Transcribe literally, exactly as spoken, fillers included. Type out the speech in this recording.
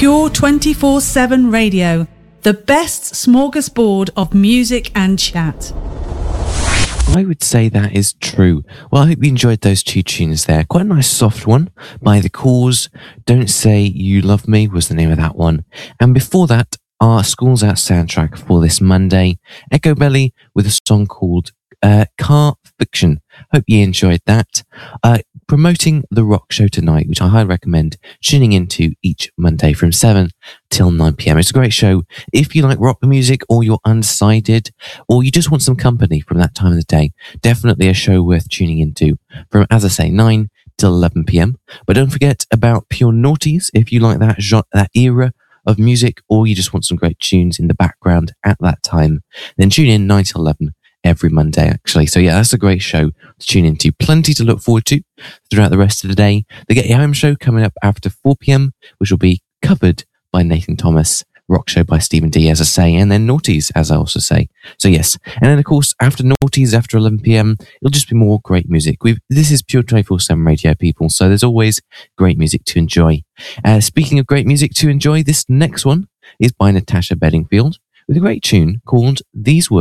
Pure twenty-four seven Radio, the best smorgasbord of music and chat. I would say that is true. Well, I hope you enjoyed those two tunes there. Quite a nice soft one by The Cause. Don't Say You Love Me was the name of that one. And before that, our Schools Out soundtrack for this Monday, Echo Belly with a song called uh, Car Fiction. Hope you enjoyed that. Uh, promoting The Rock Show tonight, which I highly recommend tuning into each Monday from seven till nine p.m. It's a great show. If you like rock music, or you're undecided, or you just want some company from that time of the day, definitely a show worth tuning into from, as I say, nine till eleven p.m. But don't forget about Pure Noughties if you like that genre, that era of music, or you just want some great tunes in the background at that time. Then tune in nine till eleven every Monday, actually. So yeah, that's a great show to tune into. Plenty to look forward to throughout the rest of the day. The Get You Home show coming up after four p.m, which will be covered by Nathan Thomas. Rock Show by Stephen D, as I say, and then Noughties, as I also say. So yes, and then of course after Noughties, after eleven p.m, it'll just be more great music. We've, this is Pure twenty-four seven Radio, people, so there's always great music to enjoy. Uh, speaking of great music to enjoy, this next one is by Natasha Bedingfield with a great tune called These Words.